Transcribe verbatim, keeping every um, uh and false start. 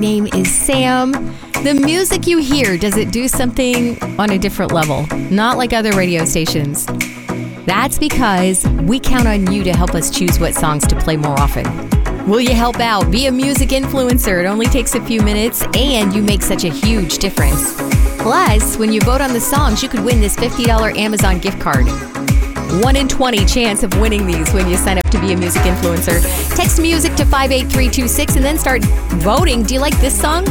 name is Sam. The music you hear, does it do something on a different level? Not like other radio stations. That's because we count on you to help us choose what songs to play more often. Will you help out? Be a music influencer. It only takes a few minutes, and you make such a huge difference. Plus, when you vote on the songs, you could win this fifty dollars Amazon gift card. one in twenty chance of winning these when you sign up to be a music influencer. Text music to five eight three two six and then start voting. Do you like this song?